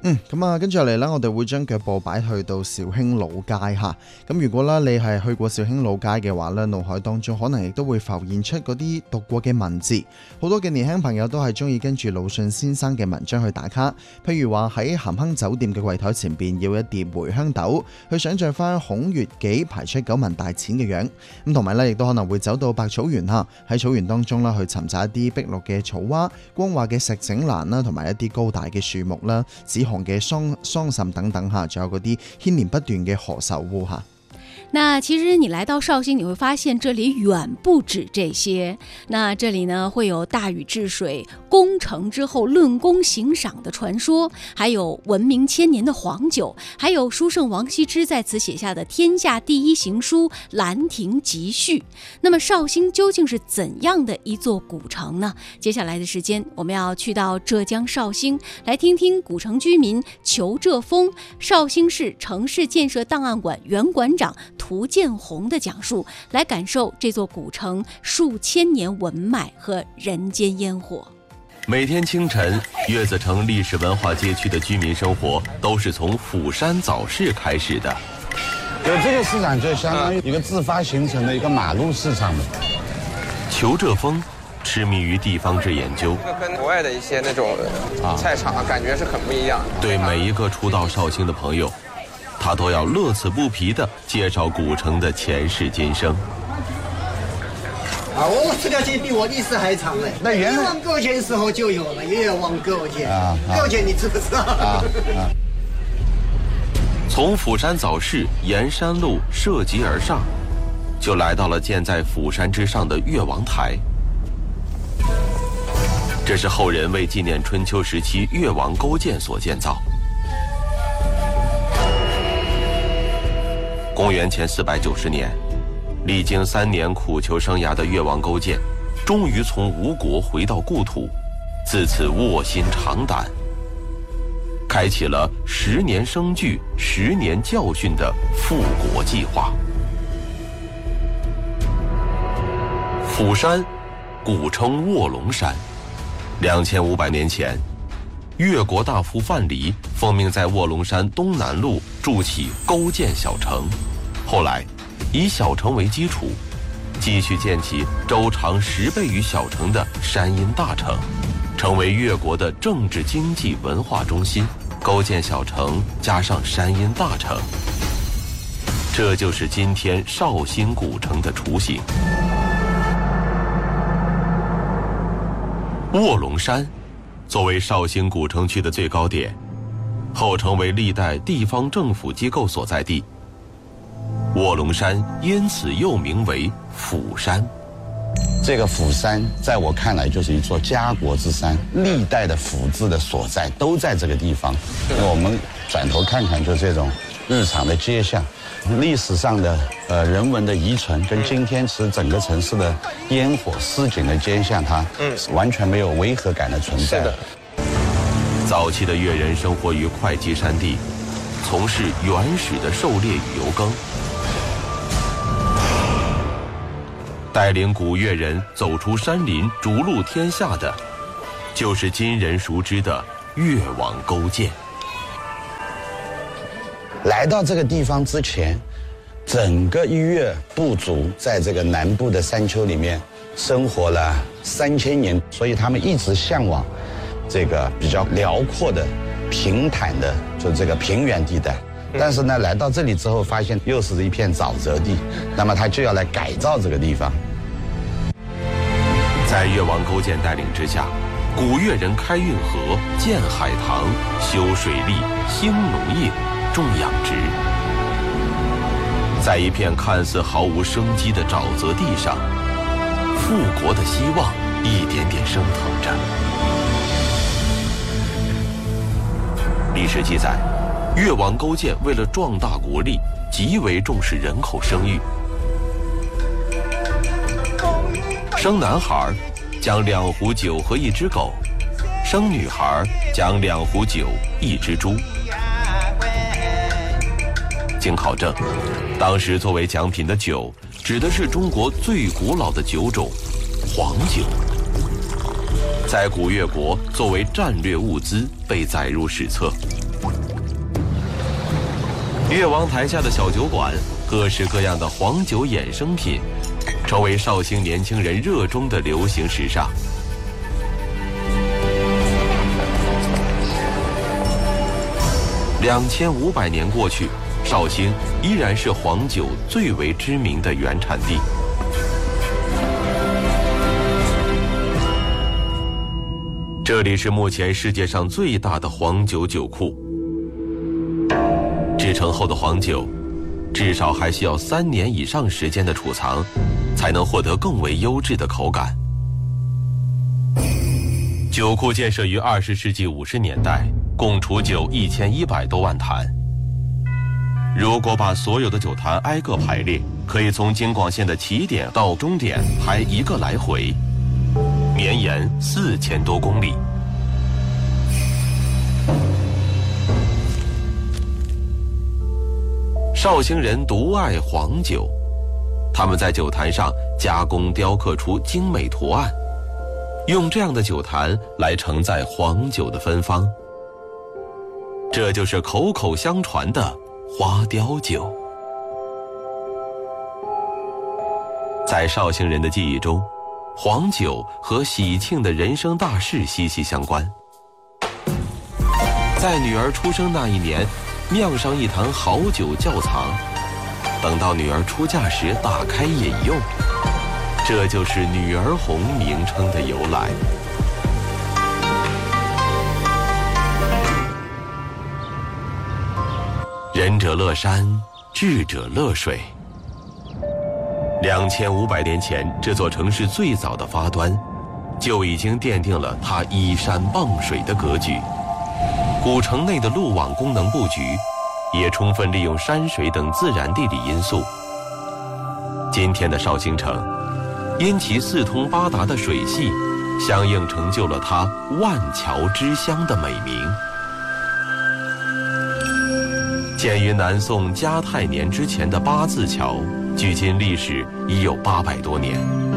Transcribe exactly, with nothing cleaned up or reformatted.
嗯，咁啊，跟住落嚟咧，我哋會將腳步擺去到肇興老街嚇。咁如果咧你係去過肇興老街嘅話咧，腦海當中可能亦都會浮現出嗰啲讀過嘅文字。好多嘅年輕朋友都係中意跟住魯迅先生嘅文章去打卡。譬如話喺咸亨酒店嘅櫃台前邊要一碟茴香豆，去想像翻孔乙己排出九民大錢嘅樣。咁同埋咧，亦都可能會走到百草園嚇，喺草原當中啦，去尋找一啲碧綠嘅草蛙、光滑嘅石井欄啦，同埋一啲高大嘅樹木啦、紫紅嘅桑桑葚等等嚇，仲有嗰啲牽連不斷嘅河獸烏嚇。 那其實你來到紹興，你會發現這裡遠不止這些。那這裡呢，會有大禹治水、攻城之後論功行賞的傳說，還有聞名千年的黃酒，還有書聖王羲之在此寫下的天下第一行書《蘭亭集序》。那麼紹興究竟是怎樣的一座古城呢？接下來的時間，我們要去到浙江紹興，來聽聽古城居民裘浙峰、紹興市城市建設檔案館原館長涂建宏的講述，來感受這座古城數千年文脈和人間煙火。 每天清晨，月子城歷史文化街區的居民生活都是從釜山早市開始的。 有這個市場就相當於一個自發形成的一個馬路市場。 裘浙峰痴迷於地方志研究， 跟國外的一些那種菜場啊，感覺是很不一樣。 對每一個初到紹興的朋友，他都要樂此不疲地介紹古城的前世今生。 啊，我這條街比我歷史還長嘞。那原來越王勾踐時候就有了，越王勾踐。啊，勾踐你知不知道？啊啊。 從釜山早市沿山路涉級而上，就來到了建在釜山之上的越王台。這是後人為紀念春秋時期越王勾踐所建造。公元前四百九十年，歷經三年苦求生涯的越王勾踐，終於從吳國回到故土，自此臥薪嘗膽，開啟了十年生聚、十年教訓的復國計劃。釜山，古稱臥龍山。兩千五百年前，越國大夫范蠡奉命在臥龍山東南路築起勾踐小城，後來以小城為基礎，繼續建起周長十倍於小城的山陰大城，成為越國的政治經濟文化中心。勾踐小城加上山陰大城，這就是今天紹興古城的雛形。臥龍山作為紹興古城區的最高點，後成為歷代地方政府機構所在地。臥龍山因此又名為釜山。 這個釜山在我看來就是一座家國之山，歷代的府治的所在都在這個地方。那我們轉頭看看，就這種日常的街巷，歷史上的呃人文的遺存，跟今天其實整個城市的煙火市井的街巷，它完全沒有違和感的存在。是的。 早期的越人生活於會稽山地，從事原始的狩獵與遊耕。帶領古越人走出山林，逐鹿天下的，就是今人熟知的越王勾踐。 來到這個地方之前，整個越部族在這個南部的山丘裡面生活了三千年，所以他們一直向往這個比較遼闊的、平坦的，就這個平原地帶。但是呢，來到這裡之後，發現又是一片沼澤地，那麼他就要來改造這個地方。 在越王勾踐帶領之下，古越人開運河、建海棠、修水利、興農業、種養殖。在一片看似毫無生機的沼澤地上，復國的希望一點點升騰着。歷史記載，越王勾踐為了壯大國力，極為重視人口生育。生男孩將兩壺酒和一隻狗，生女孩將兩壺酒一隻豬。經考證，當時作為獎品的酒指的是中國最古老的酒種黃酒。 在古越国作为战略物资被载入史册。越王台下的小酒馆，各式各样的黄酒衍生品，成为绍兴年轻人热衷的流行时尚。两千五百年过去，绍兴依然是黄酒最为知名的原产地。这里是目前世界上最大的黄酒酒库。制成后的黄酒，至少还需要三年以上时间的储藏，才能获得更为优质的口感。酒库建设于二十世纪五十年代，共储酒一千一百多万坛。如果把所有的酒坛挨个排列，可以从京广线的起点到终点排一个来回，绵延四千多公里。绍兴人独爱黄酒，他们在酒坛上加工雕刻出精美图案，用这样的酒坛来承载黄酒的芬芳。这就是口口相传的花雕酒。在绍兴人的记忆中，黄酒和喜庆的人生大事息息相关。在女儿出生那一年，酿上一坛好酒窖藏，等到女儿出嫁时打开饮用，这就是女儿红名称的由来。仁者乐山，智者乐水。两千五百年前，这座城市最早的发端，就已经奠定了它依山傍水的格局。古城内的路网功能布局，也充分利用山水等自然地理因素。今天的绍兴城，因其四通八达的水系，相应成就了它万桥之乡的美名。建于南宋嘉泰年之前的八字桥，距今历史已有八百多年。